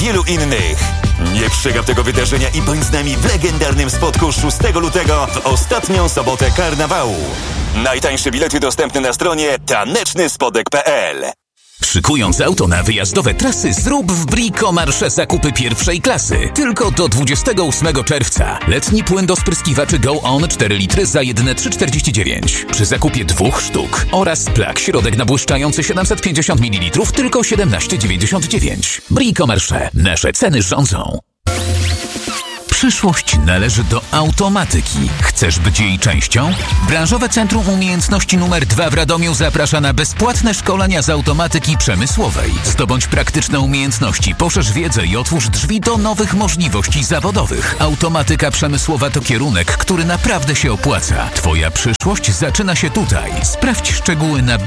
wielu innych. Nie przegap tego wydarzenia i bądź z nami w legendarnym spotku 6 lutego w ostatnią sobotę karnawału. Najtańsze bilety dostępne na stronie tanecznyspodek.pl. Szykując auto na wyjazdowe trasy, zrób w Brico Marche zakupy pierwszej klasy. Tylko do 28 czerwca. Letni płyn do spryskiwaczy Go On 4 litry za jedyne 3,49. Przy zakupie 2 sztuk. Oraz Plak środek nabłyszczający 750 ml tylko 17,99. Brico Marche. Nasze ceny rządzą. Przyszłość należy do automatyki. Chcesz być jej częścią? Branżowe Centrum Umiejętności nr 2 w Radomiu zaprasza na bezpłatne szkolenia z automatyki przemysłowej. Zdobądź praktyczne umiejętności, poszerz wiedzę i otwórz drzwi do nowych możliwości zawodowych. Automatyka przemysłowa to kierunek, który naprawdę się opłaca. Twoja przyszłość zaczyna się tutaj. Sprawdź szczegóły na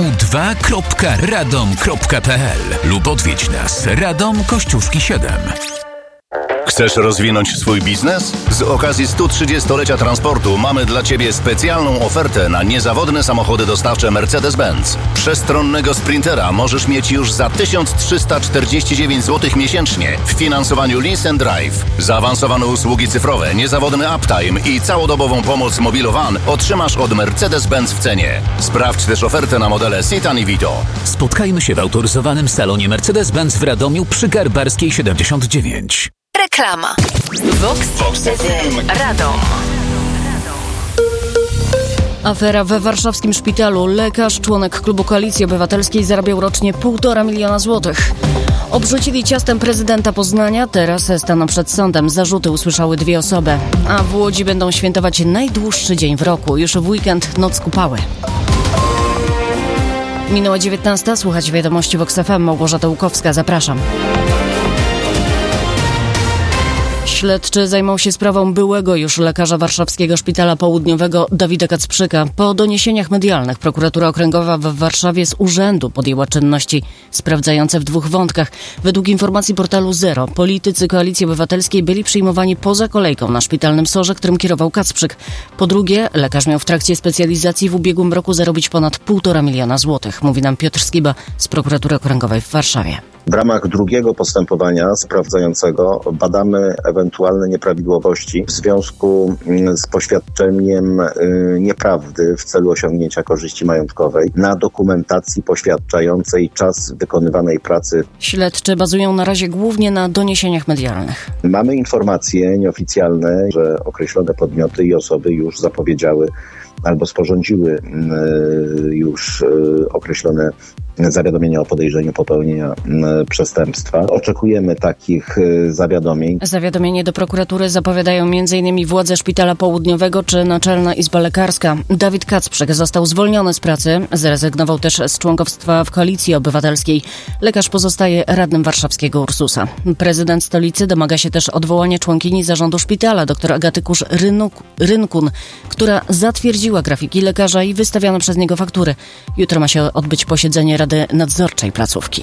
bcu2.radom.pl lub odwiedź nas. Radom Kościuszki 7. Chcesz rozwinąć swój biznes? Z okazji 130-lecia transportu mamy dla Ciebie specjalną ofertę na niezawodne samochody dostawcze Mercedes-Benz. Przestronnego Sprintera możesz mieć już za 1349 zł miesięcznie w finansowaniu Lease and Drive. Zaawansowane usługi cyfrowe, niezawodny uptime i całodobową pomoc Mobilovan otrzymasz od Mercedes-Benz w cenie. Sprawdź też ofertę na modele Citan i Vito. Spotkajmy się w autoryzowanym salonie Mercedes-Benz w Radomiu przy Garbarskiej 79. Reklama. Vox FM Radom. Afera we warszawskim szpitalu. Lekarz, członek klubu Koalicji Obywatelskiej zarabiał rocznie 1,5 miliona złotych. Obrzucili ciastem prezydenta Poznania, teraz staną przed sądem. Zarzuty usłyszały 2 osoby. A w Łodzi będą świętować najdłuższy dzień w roku. Już w weekend noc kupały. Minęła 19. Słuchać wiadomości Vox FM. Małgorzata Łukowska. Zapraszam. Śledczy zajmą się sprawą byłego już lekarza warszawskiego Szpitala Południowego Dawida Kacprzyka. Po doniesieniach medialnych Prokuratura Okręgowa w Warszawie z urzędu podjęła czynności sprawdzające w 2 wątkach. Według informacji portalu Zero, politycy Koalicji Obywatelskiej byli przyjmowani poza kolejką na szpitalnym SOR-ze, którym kierował Kacprzyk. Po drugie, lekarz miał w trakcie specjalizacji w ubiegłym roku zarobić ponad 1,5 miliona złotych, mówi nam Piotr Skiba z Prokuratury Okręgowej w Warszawie. W ramach drugiego postępowania sprawdzającego badamy ewentualne nieprawidłowości w związku z poświadczeniem nieprawdy w celu osiągnięcia korzyści majątkowej na dokumentacji poświadczającej czas wykonywanej pracy. Śledczy bazują na razie głównie na doniesieniach medialnych. Mamy informacje nieoficjalne, że określone podmioty i osoby już zapowiedziały albo sporządziły już określone zawiadomienia o podejrzeniu popełnienia przestępstwa. Oczekujemy takich zawiadomień. Zawiadomienie do prokuratury zapowiadają m.in. władze Szpitala Południowego czy Naczelna Izba Lekarska. Dawid Kacprzyk został zwolniony z pracy, zrezygnował też z członkostwa w Koalicji Obywatelskiej. Lekarz pozostaje radnym warszawskiego Ursusa. Prezydent stolicy domaga się też odwołania członkini zarządu szpitala, dr Agaty Kusz-Rynkun, która zatwierdziła grafiki lekarza i wystawiano przez niego faktury. Jutro ma się odbyć posiedzenie Rady Nadzorczej placówki.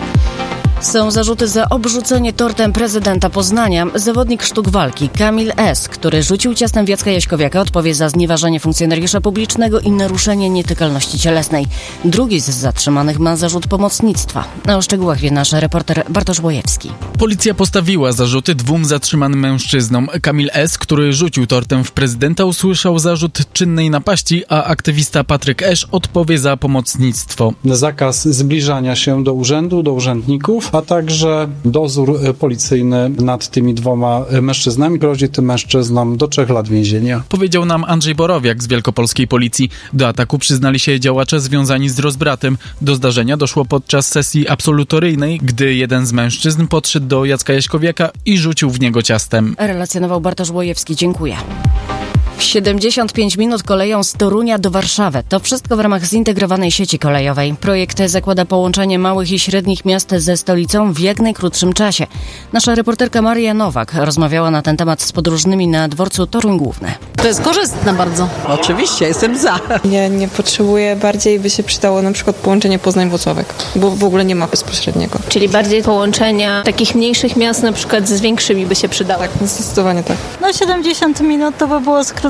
Są zarzuty za obrzucenie tortem prezydenta Poznania. Zawodnik sztuk walki Kamil S., który rzucił ciastem w Jacka Jaśkowiaka, odpowie za znieważenie funkcjonariusza publicznego i naruszenie nietykalności cielesnej. Drugi z zatrzymanych ma zarzut pomocnictwa. O szczegółach wie nasz reporter Bartosz Błojewski. Policja postawiła zarzuty 2 zatrzymanym mężczyznom. Kamil S., który rzucił tortem w prezydenta, usłyszał zarzut czynnej napaści, a aktywista Patryk Esz odpowie za pomocnictwo. Zakaz zbliżania się do urzędu, do urzędników, a także dozór policyjny nad tymi 2 mężczyznami. Grozi tym mężczyznom do 3 lat więzienia. Powiedział nam Andrzej Borowiak z Wielkopolskiej Policji. Do ataku przyznali się działacze związani z rozbratem. Do zdarzenia doszło podczas sesji absolutoryjnej, gdy jeden z mężczyzn podszedł do Jacka Jaśkowiaka i rzucił w niego ciastem. Relacjonował Bartosz Błojewski. Dziękuję. W 75 minut koleją z Torunia do Warszawy. To wszystko w ramach zintegrowanej sieci kolejowej. Projekt zakłada połączenie małych i średnich miast ze stolicą w jak najkrótszym czasie. Nasza reporterka Maria Nowak rozmawiała na ten temat z podróżnymi na dworcu Toruń Główny. To jest korzystne bardzo. Oczywiście, jestem za. Ja nie potrzebuję, bardziej by się przydało na przykład połączenie Poznań-Włocławek, bo w ogóle nie ma bezpośredniego. Czyli bardziej połączenia takich mniejszych miast na przykład z większymi by się przydało. Tak, zdecydowanie tak. 70 minut to by było skrócone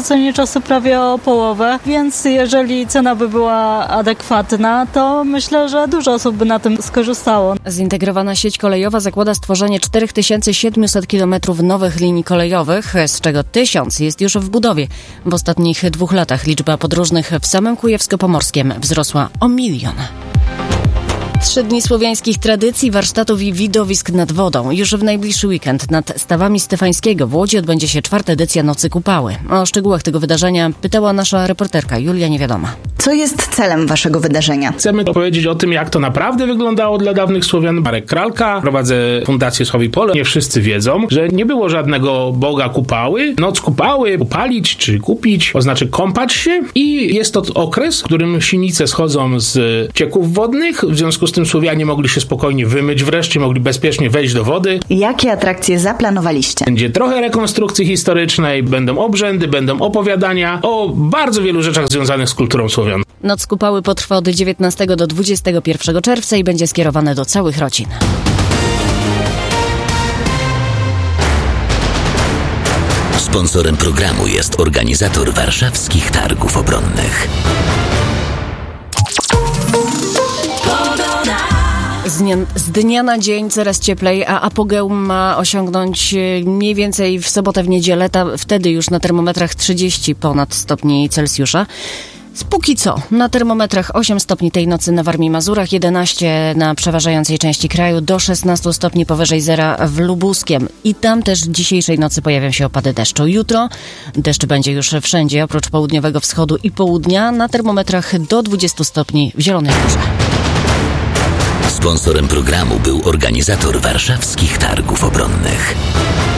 skrócenie czasu prawie o połowę, więc jeżeli cena by była adekwatna, to myślę, że dużo osób by na tym skorzystało. Zintegrowana sieć kolejowa zakłada stworzenie 4700 km nowych linii kolejowych, z czego 1000 jest już w budowie. W ostatnich 2 latach liczba podróżnych w samym Kujawsko-Pomorskiem wzrosła o 1 000 000. 3 dni słowiańskich tradycji, warsztatów i widowisk nad wodą. Już w najbliższy weekend nad stawami Stefańskiego w Łodzi odbędzie się 4. edycja Nocy Kupały. O szczegółach tego wydarzenia pytała nasza reporterka Julia Niewiadoma. Co jest celem waszego wydarzenia? Chcemy opowiedzieć o tym, jak to naprawdę wyglądało dla dawnych Słowian. Marek Kralka, prowadzę Fundację Sławi Pole. Nie wszyscy wiedzą, że nie było żadnego boga Kupały. Noc Kupały, upalić czy kupić, oznacza kąpać się i jest to okres, w którym sinice schodzą z cieków wodnych. W związku z tym Słowianie mogli się spokojnie wymyć, wreszcie mogli bezpiecznie wejść do wody. Jakie atrakcje zaplanowaliście? Będzie trochę rekonstrukcji historycznej, będą obrzędy, będą opowiadania o bardzo wielu rzeczach związanych z kulturą Słowian. Noc Kupały potrwa od 19 do 21 czerwca i będzie skierowane do całych rodzin. Sponsorem programu jest organizator warszawskich targów obronnych. Z dnia na dzień coraz cieplej, a apogeum ma osiągnąć mniej więcej w sobotę, w niedzielę. Wtedy już na termometrach 30 ponad stopni Celsjusza. Póki co na termometrach 8 stopni tej nocy na Warmii i Mazurach, 11 na przeważającej części kraju, do 16 stopni powyżej zera w Lubuskiem. I tam też dzisiejszej nocy pojawią się opady deszczu. Jutro deszcz będzie już wszędzie, oprócz południowego wschodu i południa, na termometrach do 20 stopni w Zielonej Górze. Sponsorem programu był organizator warszawskich targów obronnych.